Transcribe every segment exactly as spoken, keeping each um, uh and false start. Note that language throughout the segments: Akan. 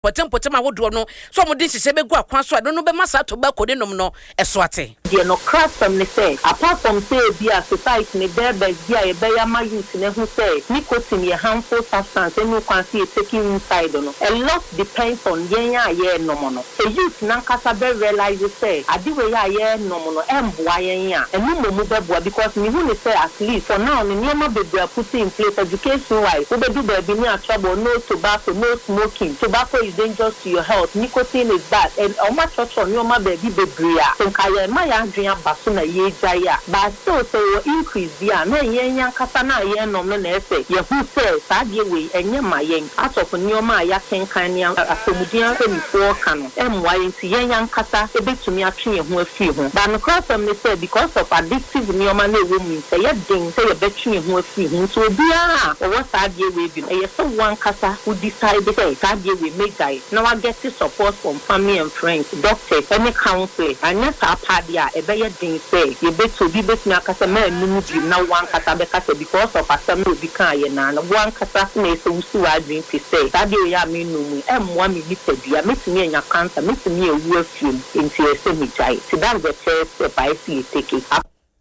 potem potem awodo no so mo de hihye be gu akwan so ado no be masa tobacco de nom no eso ate de no craft from the say apart from say be a society ne there be dia e be ya ma youth ne hu say nicotine ye harmful substance any kwan see taking inside no a lot depends on yen ya ye no mo no the youth nan kasa be realize say ade we ya ye no mo no emboa yen ya enu mo mu be boa because me hu ne say at least for now ne niam be be put in place education wise we be do be ni a trouble no tobacco no smoking tobacco is dangerous to your health nicotine is bad and how much on your ma be be bria so kaya ma ya adrian baso na ye jaya but still so increase dia na yen yan kasa na ye no no na efe ye hu say sa de we enye ma yen out of nyoma ya kenkan ni akomudia se mi for kan emwa yen ti yen yan kasa e betumi atwe ye hu afi ho but no cross am say because of addictive nyoma na ewo mi say ye den say ye betwe ye hu afi ho so bia o wa sa de we bi e so one kasa who decide say sa de we make guy now I get support from family and friends doctors any counselor and yes apardia e be ye den say ye beto bi betumi akasa ma enu bi na one kasa be kasa because of asam no bi kan ye na na one kasa na so usu adwin fi say that dey ya me no mu emwa me bi tadua metumi anya cancer metumi ewu afiem enti e se mi jai ti that the first step I see take it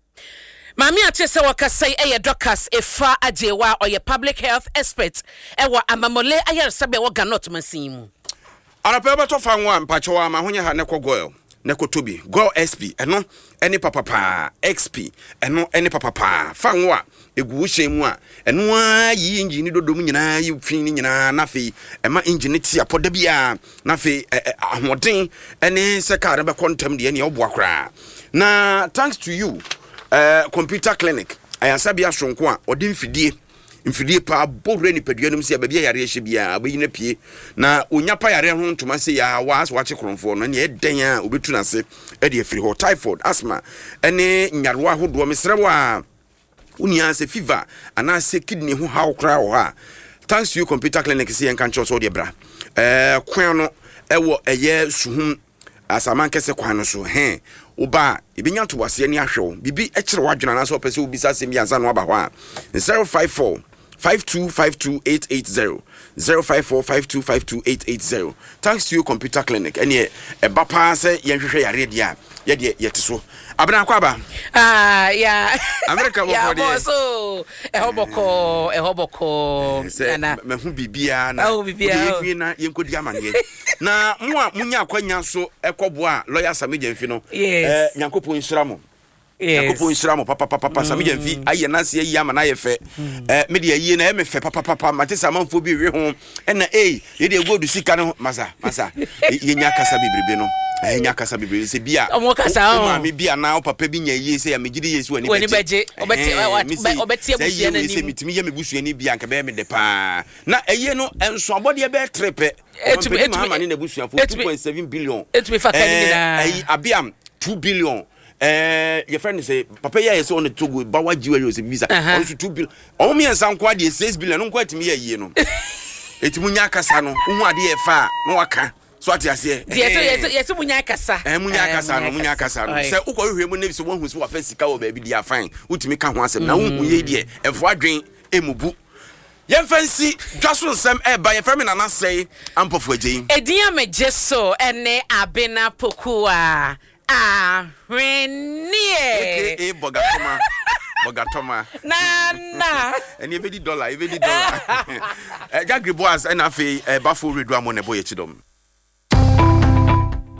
Mami atese wakasai eye doctors efa ajewa or ye public health expert ewa amamole ayer sabe wo ganot masimu Arapa beto fa nwa mpachowa ma honye ha ne kogoil ne kotobi go S P eno eni papapa X P eno eni papapa fa nwa egu hyemu a eno a yi engine dodom nyina yi fin nyina na fe ema engine ti apoda bia na fe ahoden eni se ka be kontam de eni obo akra na thanks to you uh, computer clinic ayansabia sonko a odi mfidie mfidie pa bore ni peduanum se bia yare hye bia abayina pie na onyapa yare ho ntoma se ya was wache kronfo no ne eden a obetu na se e de afiri ho typhoid asthma ene nyarwa hodo mesrewa unia se fever ana se kidney ho haw kra ho ha thanks to you computer clinic se enka ncho so de bra eh kwan no ewo eye suhum asaman kese kwan no so he oba ibinya to wase ani ahwew bibi e kire wadwena na so pese obisa se mi ansa no aba ho a zero five four five two five two eight eight zero zero five four five two five two eight eight zero thanks to you computer clinic ene e ba pa se yenhwehwe yare dia ye de yeteso abena kwaba ah ya America bo ya de so e hoboko e hoboko na me hu bibia na bibia na yenkodi amane na mo a munya akwanya so ekobo a lawyer Samija Mfi no eh nyankopon nsira mo Yakopo insiramo papa papa papa Samija Mfi aye na se yi ama na ye fe eh me de ayi na e me fe papa papa matesa manfo bi we ho e na eh ye de godu sika no masa masa ye nya kasa bibribe no eh nya kasa bibribe se bia o kasa o ma me bia na o papa bi nya yi se ya me gidi yesu ani wani beje obeti obeti abusia na ni se mitimi ye me busu ni bia nka be me de pa na eye no enso abode be trepe etumi etumi ma ni na busu afo two point seven billion etumi fa kan ni na eh abiam two billion eh your friend say papa ya say on the togo ba wajiwa yo say visa on two billion on me ensan kwa de six billion no kwa timi ya yie no etimu nya kasa no hu ade e fa no waka so ati ase yes yes yes munya kasa eh munya kasa no munya kasa no say ukọ hwehwe mu ne so won hu so wa fa sika wo ba bi dia fine utimi ka ho asem na hu ye die efo adwen emubu yemfansi dwaso nsem e ba ye frame na na say ampofo agyin edian mejeso ene abena pokua ah renie e bogatoma bogatoma na na eni ebedi dollar ebedi dollar eh jagri boas na fe bafo redu amone boye chidom